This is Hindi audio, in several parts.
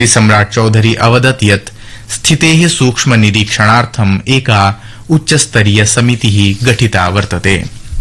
सम्राट चौधरी अवदत् यत् स्थितेः सूक्ष्म निरीक्षणार्थम् एका उच्चस्तरीय समितिः गठिता वर्तते।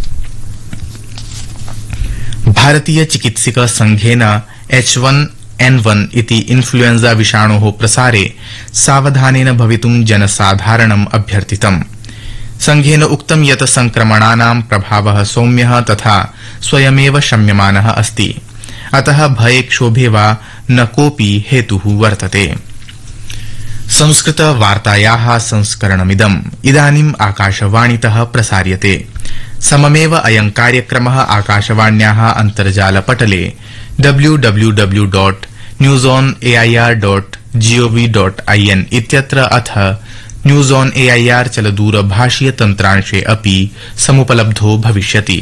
भारतीय चिकित्सक संघेन H1N1 इति इन्फ्लुएंजा विषाणोः प्रसारे सावधानेन भवितुं जनसाधारणम् अभ्यर्थितम्। संघेन उक्तं यत् संक्रमणानां प्रभावः सौम्यः तथा स्वयमेव शम्यमानः अस्ति, अतः भये क्षोभे वा न कोऽपि हेतुः वर्तते। संस्कृत वार्तायाः संस्करणमिदम् इदानीम् आकाशवाणीतः प्रसार्यते। सममेव अयं कार्यक्रमः आकाशवाण्याः अन्तर्जालपटले www.newsonair.gov.in इत्यत्र अथ न्यूज ऑन एआईआर चलदूरभाषीय तन्त्रांशे अपि समुपलब्धो भविष्यति।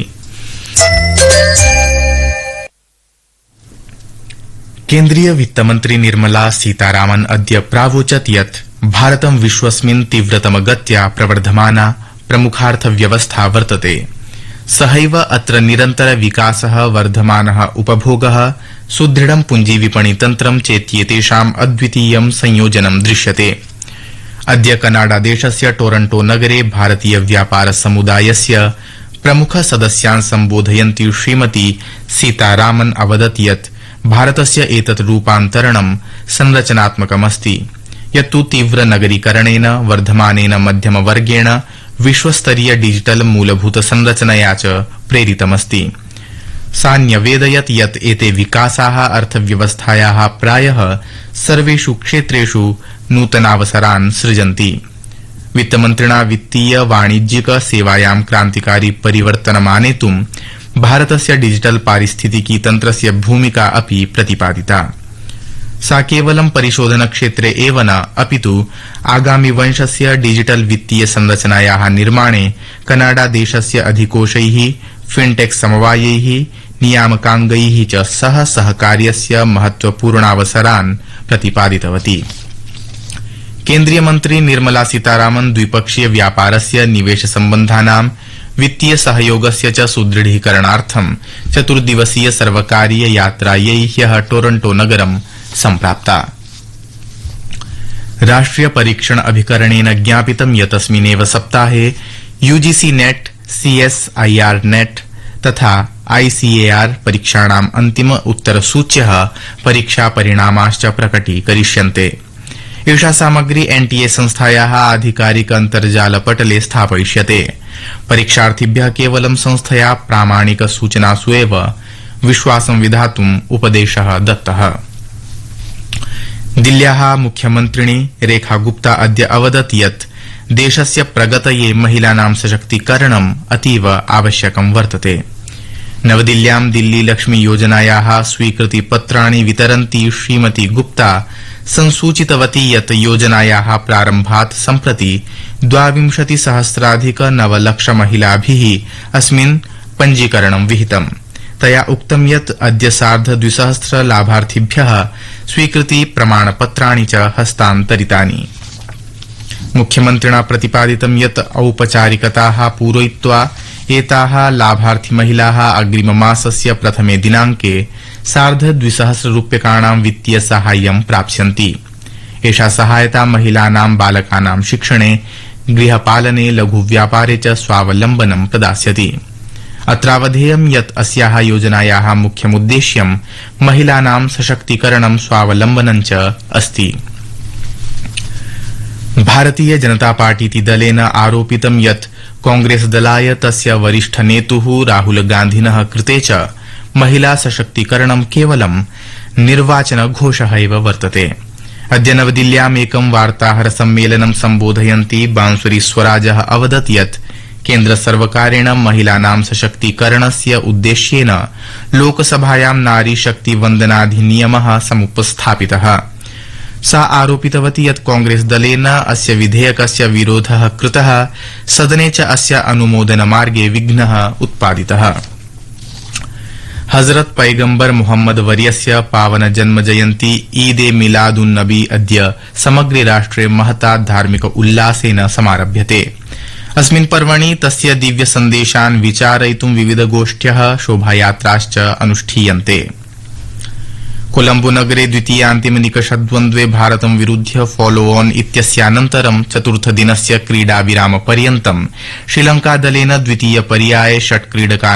केन्द्रीय वित्तमन्त्री निर्मला सीतारामन् अद्य प्रावोचत् यत् भारतं विश्वस्मिन् तीव्रतमगत्या प्रवर्धमाना प्रमुखार्थव्यवस्था वर्तते। सहैव अत्र निरन्तर विकासः, वर्धमानः उपभोगः, सुदृढं पुञ्जीविपणितन्त्रं चेत्येतेषाम् अद्वितीयं संयोजनं दृश्यते। अद्य कनाडादेशस्य टोरंटो नगरे भारतीय व्यापार समुदायस्य प्रमुख सदस्यान् सम्बोधयन्ती श्रीमती सीतारामन् अवदत् यत् भारतस्य एतत् रूपान्तरणं संरचनात्मकमस्ति, यत्तु तीव्र नगरीकरणेन, वर्धमानेन मध्यमवर्गेण, विश्वस्तरीय डिजिटल मूलभूत संरचनया च प्रेरितमस्ति। सा न्यवेदयत् यत् एते विकासाः अर्थव्यवस्थायाः प्रायः सर्वेषु क्षेत्रेषु नूतनावसरान् सृजन्ति। वित्तमन्त्रिणा वित्तीय वाणिज्यिक सेवायां क्रान्तिकारी परिवर्तनमानेतुं भारतस्य डिजिटल पारिस्थितिकी तन्त्रस्य भूमिका अपि प्रतिपादिता। सा केवलं परिशोधन क्षेत्रे एव न अपितु आगामि वंशस्य डिजिटल वित्तीय संरचनायाः निर्माणे कनाडा देशस्य अधिकोषैः, फिनटेक समवायैः, नियामकांगैः च सह सहकार्यस्य महत्वपूर्णावसरान् प्रतिपादितवती। केन्द्रीय मन्त्री निर्मला सीतारामन् द्विपक्षीय व्यापारस्य, निवेश सम्बन्धानां, वित्तीय सहयोगस्य च सुदृढीकरणार्थं चतुर्दिवसीय सर्वकारीय यात्रायै ह्यः टोरंटो नगरं सम्प्राप्ता। राष्ट्रिय परीक्षण अभिकरणेन ज्ञापितं यत् अस्मिन्नेव सप्ताहे यूजीसी नेट, सीएसआईआर नेट तथा आईसीएआर परीक्षाणाम् अन्तिम उत्तरसूच्यः परीक्षा परिणामाश्च प्रकटीकरिष्यन्ते। एषा सामग्री एनटीए संस्थायाः आधिकारिक अन्तर्जालपटले स्थापयिष्यते। परीक्षार्थिभ्यः केवलं संस्थया प्रामाणिक सूचनासु एव विश्वासं विधातुम् उपदेशः दत्तः। दिल्ल्याः मुख्यमन्त्रिणी रेखा गुप्ता अद्य अवदत् यत् देशस्य प्रगतये महिलानां सशक्तीकरणम् अतीव आवश्यकं वर्तते। नवदिल्ल्यां दिल्ली लक्ष्मी योजनायाः स्वीकृतिपत्राणि वितरन्ती श्रीमती गुप्ता संसूचितवती यत् योजनायाः प्रारम्भात् सम्प्रति 22,000+ महिलाभिः अस्मिन् पञ्जीकरणं विहितम्। तया उक्तं यत् अद्य सार्ध 2,000 लाभार्थिभ्यः स्वीकृति प्रमाणपत्राणि च हस्तान्तरितानि। मुख्यमन्त्रिणा प्रतिपादितं यत् औपचारिकताः पूरयित्वा एताः लाभार्थी महिलाः अग्रिममासस्य प्रथमे दिनाङ्के सार्ध 2,000 रूप्यकाणां वित्तीय साहाय्यं प्राप्स्यन्ति। एषा सहायता महिलानां, बालकानां शिक्षणे, गृहपालने, लघुव्यापारे च स्वावलम्बनं प्रदास्यति। अत्रावधेयं यत् अस्याः योजनायाः मुख्यमुद्देश्यं महिलानां सशक्तीकरणं, स्वावलम्बनं च अस्ति। भारतीय जनता पार्टीति दलेन आरोपितं यत् कांग्रेस दलाय तस्य वरिष्ठ नेतुः राहुल गान्धिनः कृते च महिला सशक्तीकरणं केवलं निर्वाचन घोषः एव वर्तते। अद्य नवदिल्ल्याम् एकं वार्ताहर सम्मेलनं सम्बोधयन्ती बांसुरी स्वराजः अवदत् यत् केन्द्र सर्वकारेण महिलानां सशक्तीकरणस्य उद्देश्येन लोकसभायां नारी शक्ति वन्दनाधिनियमः समुपस्थापितः। सा आरोपितवती यत् कांग्रेस दलेन अस्य विधेयकस्य विरोधः कृतः, सदने च अस्य अनुमोदनमार्गे विघ्नः उत्पादितः। हजरत पैगम्बर मोहम्मद वर्यस्य पावन जन्मजयन्ती ईद ए मिलादुन नबी अद्य समग्रे राष्ट्रे महता धार्मिक उल्लासेन समारभ्यते। अस्मिन् पर्वणि तस्य दिव्य सन्देशान् विचारयितुं विविध गोष्ठ्यः, शोभायात्राश्च अनुष्ठीयन्ते। कोलंबो नगरे द्वितीयान्तिमनिकषद्वन्द्वे भारतं विरुध्य फॉलो ऑन इत्यस्यानन्तरं चतुर्थदिनस्य क्रीडाविरामपर्यन्तं श्रीलंकादलेन द्वितीयपर्याये 6 क्रीडकानां